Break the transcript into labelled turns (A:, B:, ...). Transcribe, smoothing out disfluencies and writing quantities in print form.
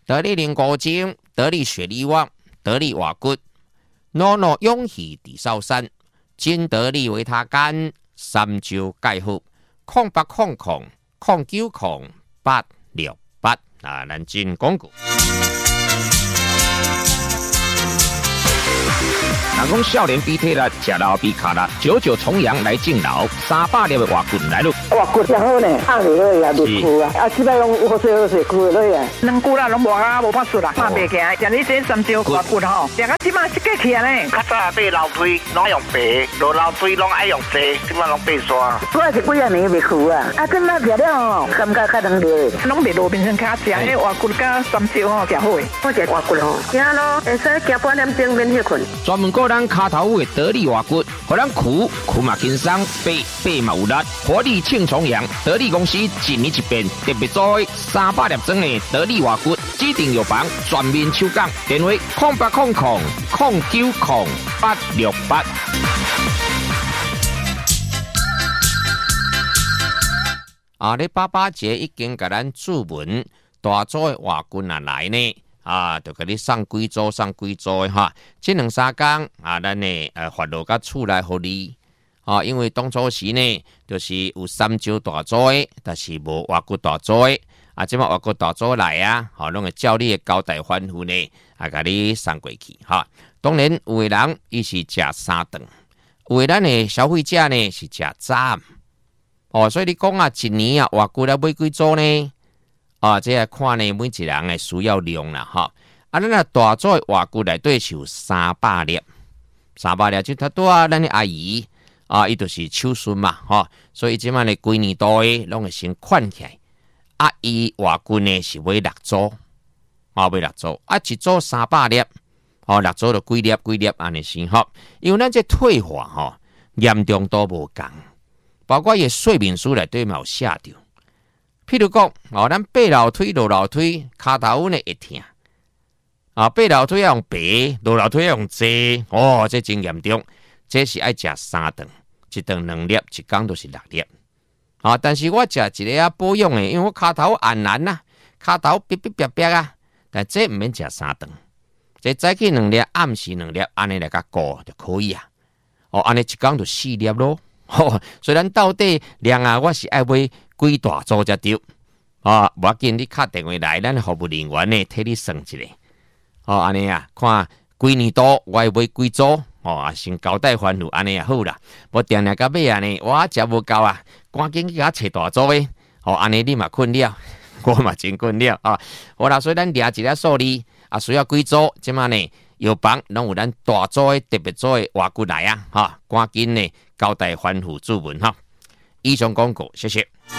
A: 得力灵骨精，得力血力旺，得力瓦骨，诺诺勇气地少山，金得力维他干，三焦钙腹，0800090868啊，咱进广告。人讲少年比体力，食老比卡力，久久重阳来敬老，300粒的活棍来咯。
B: 活棍也好呢，放落去也袂枯啊，啊，即摆拢好势枯落去啊。两久啦，拢无啊，无法术啦，拍袂行。像你这三招活棍吼，食到即摆一个起来呢。
C: 较早爬楼梯拢用爬，落楼梯拢爱用爬，即摆拢爬山。
B: 我是几啊年袂枯啊，啊，即摆食了吼，感觉较能着。拢伫路边上卡食，迄活棍甲三招吼，诚好诶。我食活棍吼，行咯，会使行半点钟免歇困。
A: 专门个咱骹头有得力活骨，互咱苦嘛轻松，背嘛有力，活力庆重阳。得力公司一年一变，特别做300粒装的得力活骨，指定药房全面抽奖，电话0800090868。啊！你爸节已经甲咱注文大组的活骨啊来呢。啊，就给你送几组的哈，这两三天啊，咱呢发落到厝来互你啊，因为当初时呢，就是有三招大组的，但是无活骨大组的啊，即马活骨大组来啊，好，拢会照你的交代吩咐呢，啊，甲你送过去哈。当然，有的人伊是食三顿，有的咱的消费者呢是食早哦，所以你讲啊，一年啊活骨来买几组呢？啊，这看呢，每一人的需要量啦，哈。啊，咱大组的活骨内底是有300粒，300粒就他多啊，咱的阿姨啊，伊就是手孙嘛，哈。所以即摆呢，规年度的拢会先款起来。啊，伊活骨呢是买6组，啊，买6组，啊，一组300粒，哦，6组就几粒安尼先哈。因为咱这退化吼严重都无共，包括伊说明书内底嘛有写着。譬如讲，哦，咱爬楼梯、落楼梯，骹头呢会痛。啊，爬楼梯要用爬，落楼梯要用坐，哦，这真严重。这是爱食3顿，一顿2粒，一工都是6粒。啊，但是我食一个保养的，因为我骹头按难呐，骹头逼啊。但这唔免食3顿，这早起2粒，暗时2粒，安尼来甲过就可以啊。哦，安尼一工就4粒咯。哦，所以咱到底量啊，我是爱买几大组才对啊！无要紧，你打电话来，咱服务人员呢替你算一下。哦，安尼啊，看几年度我要买几组哦，啊，先交代吩咐安尼也好啦。无定定到尾啊呢，我食无够啊，赶紧去甲找大组诶。哦，安尼你嘛困了，我嘛真困了啊。好啦，所以咱抓一个数字啊，需要几组？即马呢，药房拢有咱大组诶、特别组诶活骨来啊，哈，赶紧呢交代吩咐注文哈。以上广告，谢谢。